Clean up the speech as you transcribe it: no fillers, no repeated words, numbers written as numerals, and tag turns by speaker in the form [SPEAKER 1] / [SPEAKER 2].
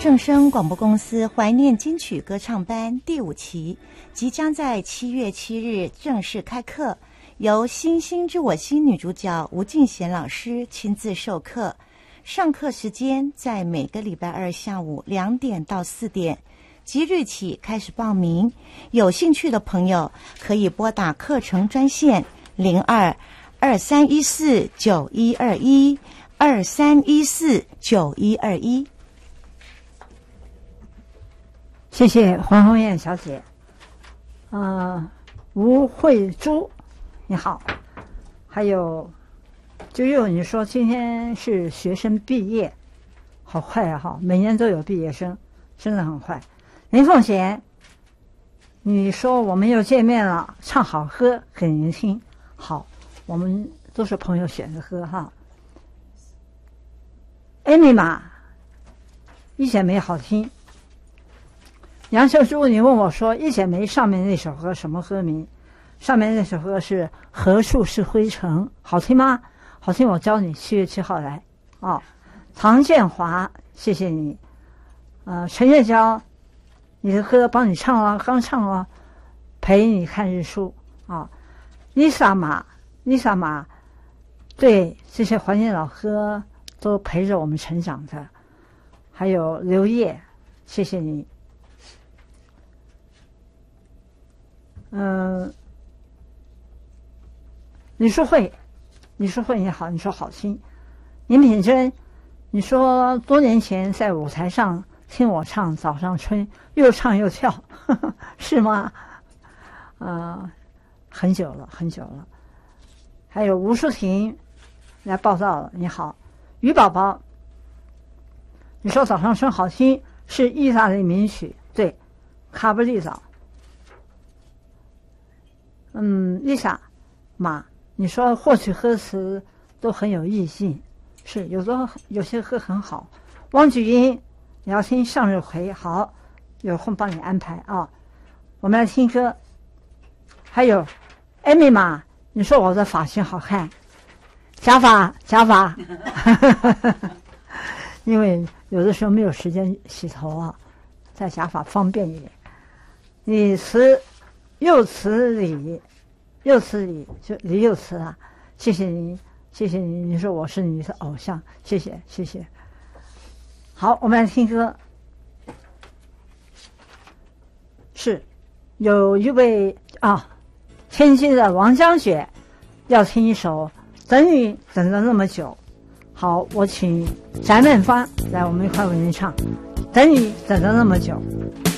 [SPEAKER 1] 正声广播公司怀念金曲歌唱班第5期即将在7月7日正式开课，由星星之我心女主角吴敬贤老师亲自授课。上课时间在每个礼拜二下午2点到4点，即日起开始报名。有兴趣的朋友可以拨打课程专线02-2314-9121，2314-9121。
[SPEAKER 2] 谢谢黄红艳小姐。吴慧珠，你好。还有就又你说今天是学生毕业，好快啊！每年都有毕业生，真的很快。林凤贤，你说我们又见面了，唱好歌给您听。好，我们都是朋友选的歌哈。艾米玛，一剪梅好听。杨秀珠，你问我说一剪梅上面那首歌什么歌名？上面那首歌是何处是灰尘，好听吗？好听，我教你7月7号来啊。唐建华，谢谢你。陈月娇，你的歌帮你唱了，刚唱了，陪你看日出啊。Lisa 马，对这些怀念老歌都陪着我们成长的。还有刘烨，谢谢你。李淑慧你好，你说好听。林品珍，你说多年前在舞台上听我唱《早上春》，又唱又跳，呵呵，是吗？很久了。还有吴淑婷来报道了，你好。于宝宝，你说《早上春》好听，是意大利名曲，对，卡布利早。丽莎马，你说获取歌词都很有意境，是有些歌很好。汪举英，你要听向日葵，好，有空帮你安排啊。我们来听歌。还有艾米玛，你说我的发型好看，假发因为有的时候没有时间洗头啊，戴假发方便一点。你柚子李就李柚慈啊，谢谢你，你说我是你的偶像，谢谢。好，我们来听歌。是有一位天津的王江雪要听一首《等你等了那么久》。好，我请翟曼芳来，我们一块为您唱《等你等了那么久》。